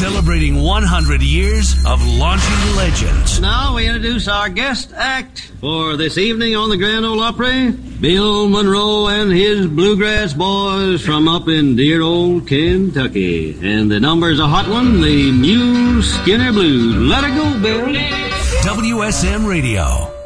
Celebrating 100 years of launching legends. Now we introduce our guest act for this evening on the Grand Ole Opry, Bill Monroe and his Bluegrass Boys from up in dear old Kentucky. And the number's a hot one, the Mule Skinner Blues. Let it go, Bill. WSM Radio.